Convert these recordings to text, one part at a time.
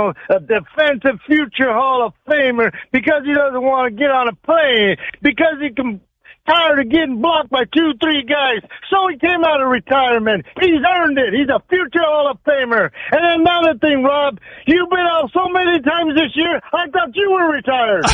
a defensive future Hall of Famer because he doesn't want to get on a plane, because he can tired of getting blocked by 2-3 guys. So he came out of retirement. He's earned it. He's a future Hall of Famer. And another thing, Rob, you've been out so many times this year, I thought you were retired.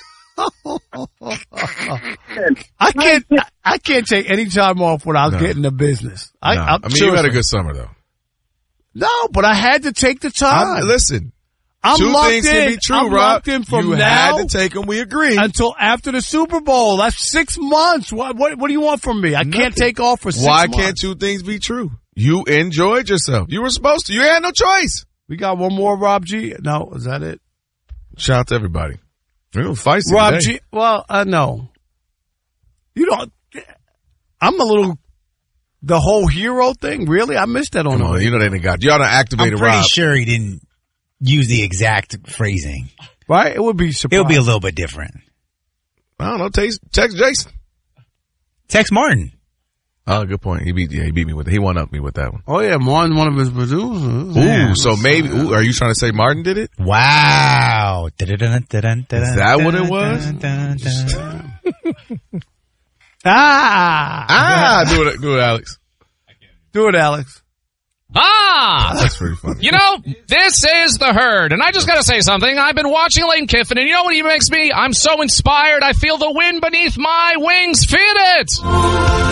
I can't take any time off without getting the business. I mean, you had a good summer, though. No, but I had to take the time. Listen. I'm Two locked things in. can be true, I'm Rob. locked in from you now had to take them. We agree until after the Super Bowl. That's 6 months. What do you want from me? I can't take off for 6 months. Why can't two things be true? You enjoyed yourself. You were supposed to. You had no choice. We got one more, Rob G. No, is that it? Shout out to everybody. We're gonna fight Rob today. G. Well, no. You don't. I'm a little. The whole hero thing, really? I missed that on. Come on, you know they didn't got. Y'all done activated Rob. I'm pretty sure he didn't use the exact phrasing. Right? It would be surprising. It would be a little bit different. I don't know. Text Jason. Text Martin. Oh, good point. He beat me with it. He won up me with that one. Oh yeah, Martin, one of his producers. Ooh, so maybe. Are you trying to say Martin did it? Wow. Is that what it was? Do it, Alex. Do it, Alex. That's pretty funny. You know, this is The Herd, and I just gotta say something. I've been watching Lane Kiffin, and you know what he makes me? I'm so inspired, I feel the wind beneath my wings. Feel it!